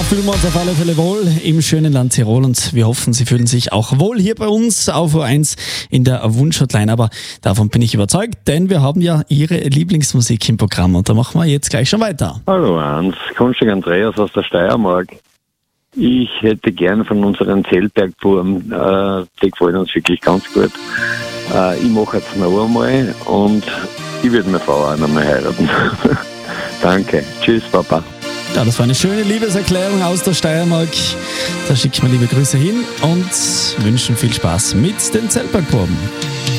Fühlen wir uns auf alle Fälle wohl im schönen Land Tirol und wir hoffen, Sie fühlen sich auch wohl hier bei uns auf O1 in der Wunschhotline. Aber davon bin ich überzeugt, denn wir haben ja Ihre Lieblingsmusik im Programm und da machen wir jetzt gleich schon weiter. Hallo Hans, Kunststück Andreas aus der Steiermark. Ich hätte gern von unseren Zellbergbuben, die gefallen uns wirklich ganz gut. Ich mache jetzt noch einmal und ich würde meine Frau auch noch mal heiraten. Danke, tschüss Papa. Ja, das war eine schöne Liebeserklärung aus der Steiermark. Da schicken wir liebe Grüße hin und wünschen viel Spaß mit den Zellbergbuben.